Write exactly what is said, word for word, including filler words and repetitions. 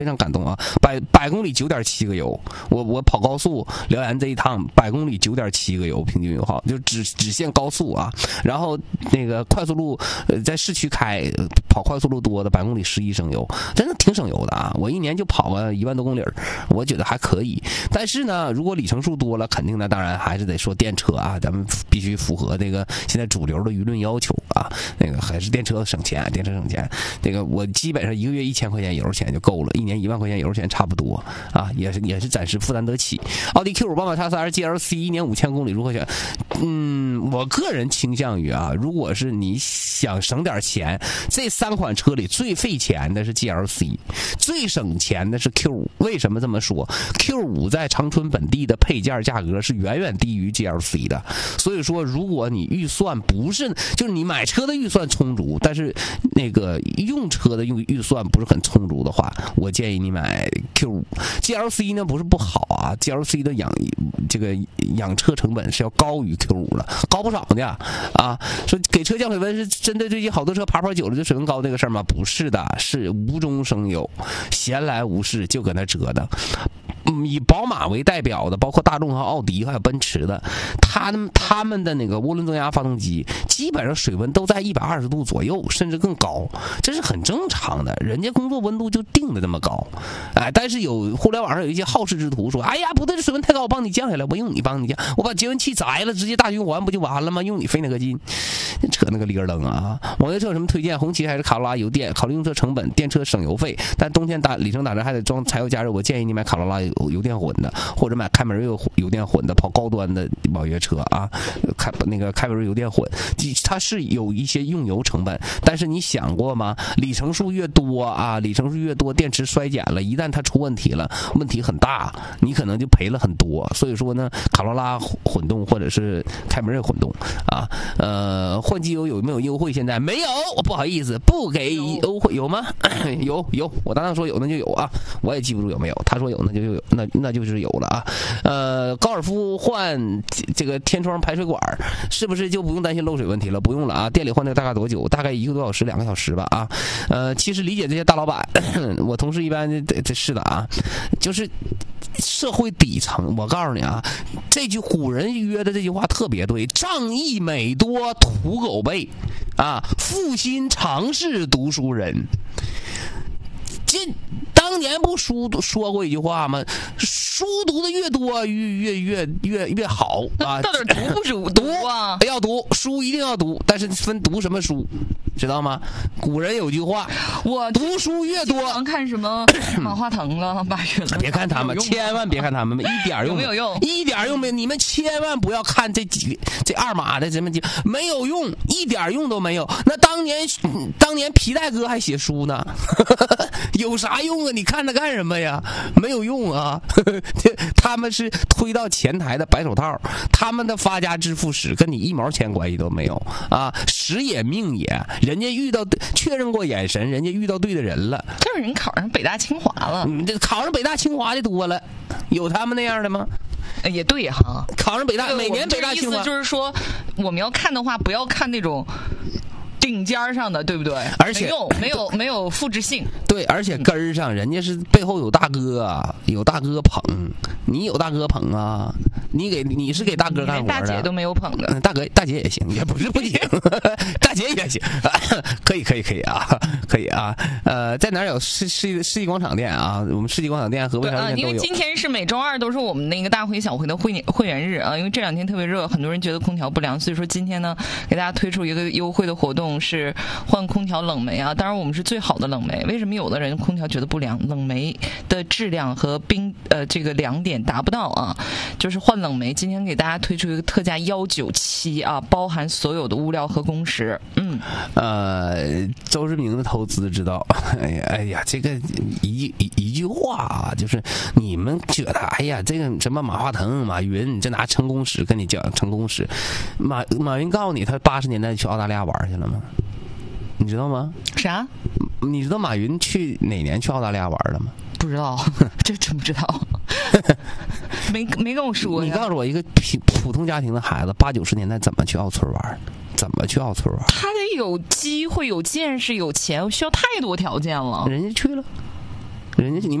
非常感动啊！百百公里九点七个油，我我跑高速辽源这一趟百公里九点七个油，平均油耗就只只限高速啊。然后那个快速路，呃，在市区开跑快速路多的百公里十一升油，真的挺省油的啊！我一年就跑个一万多公里，我觉得还可以。但是呢，如果里程数多了，肯定呢，当然还是得说电车啊，咱们必须符合这个现在主流的舆论要求啊。那个还是电车省钱，电车省钱。这个我基本上一个月一千块钱油钱就够了，一年一万块钱油钱差不多啊，也是也是暂时负担得起。奥迪 Q 五、宝马 X 三 G L C 一年五千公里如何选？嗯，我个人倾向于啊，如果是你想省点钱，这三款车里最费钱的是 G L C， 最省钱的是 Q 五。为什么这么说 ？Q 五在长春本地的配件价格是远远低于 G L C 的，所以说如果你预算不是，就是你买车的预算充足，但是那个用车的用预算不是很充足的话，我建议你买 Q 五。G L C 呢不是不好啊 ，G L C 的养这个养车成本是要高于 Q 五了，高不少呢啊！说给车降水温是针对最近好多车爬坡久了就水温高这个事儿吗？不是的，是无中生有，闲来无事就搁那折腾。嗯，以宝马为代表的，包括大众和奥迪还有奔驰的，他们他们的那个涡轮增压发动机，基本上水温都在一百二十度左右，甚至更高，这是很正常的。人家工作温度就定的这么高，哎，但是有互联网上有一些好事之徒说，哎呀，不对，这水温太高，我帮你降下来，我用你帮你降，我把节温器摘了，直接大循环不就完了吗？用你费那个劲，扯那个哩个楞啊！网约车有什么推荐？红旗还是卡罗拉油电？考虑用车成本，电车省油费，但冬天打里程打折还得装柴油加热，我建议你买卡罗拉油。油电混的，或者买凯美瑞油电混的，跑高端的网约车啊，开那个凯美瑞油电混，它是有一些用油成本，但是你想过吗？里程数越多啊，里程数越多，电池衰减了，一旦它出问题了，问题很大，你可能就赔了很多。所以说呢，卡罗拉混动或者是凯美瑞混动啊，呃，换机油有没有优惠？现在没有，不好意思，不给优惠，有吗？有有，我当时说有那就有啊，我也记不住有没有，他说有那就有，那那就是有了啊。呃，高尔夫换这个天窗排水管，是不是就不用担心漏水问题了？不用了啊。店里换那个大概多久？大概一个多小时、两个小时吧啊。呃，其实理解这些大老板，我同事一般这这是的啊，就是社会底层。我告诉你啊，这句古人约的这句话特别对：仗义美多土狗辈啊，负心常是读书人。这当年不书说过一句话吗？书读的越多，越越越越越好啊！ 到底读不读读啊？ 要读书一定要读，但是分读什么书，知道吗？古人有句话， 我读书越多， 常看什么马化腾了、马云了， 别看他们，千万别看他们，一点用没有用， 一点用没。你们千万不要看这几这二马的什么几，没有用，一点用都没有。那当年当年皮带哥还写书呢。有啥用啊？你看他干什么呀？没有用啊！他们是推到前台的白手套，他们的发家致富史跟你一毛钱关系都没有啊！时也命也，人家遇到确认过眼神，人家遇到对的人了。 就是人考上北大清华了， 你这考上北大清华的多了，有他们那样的吗？ 也对哈， 考上北大，每年北大清华。 意思就是说，我们要看的话，不要看那种顶尖上的，对不对？ 而且没有没有没有复制性。 对，而且根儿上人家是背后有大哥啊，有大哥捧，你有大哥捧啊，你给你是给大哥干活的， 大姐都没有捧的， 大哥大姐也行，也不是不行，大姐也行，可以可以可以啊，可以啊。呃，在哪儿有世世世纪广场店啊？我们世纪广场店和微商店都有。 因为今天是每周二都是我们那个大回小回的会会员日啊，因为这两天特别热，很多人觉得空调不良，所以说今天呢给大家推出一个优惠的活动。是换空调冷媒啊，当然我们是最好的冷媒。为什么有的人空调觉得不良？冷媒的质量和冰呃这个凉点达不到啊，就是换冷媒。今天给大家推出一个特价幺九七啊，包含所有的物料和工时。嗯， 呃，周志明的投资知道，哎呀哎呀，这个一一一句话啊，就是你们觉得哎呀，这个什么马化腾、马云，这拿成功史跟你讲成功史，马马云告诉你他八十年代去澳大利亚玩去了吗？你知道吗？ 啥？ 你知道马云去哪年去澳大利亚玩了吗？ 不知道，这真不知道，没没跟我说。 你告诉我，一个普普通家庭的孩子，八九十年代怎么去澳村玩？怎么去澳村玩？ 他得有机会、有见识、有钱，需要太多条件了。 人家去了。 人家你。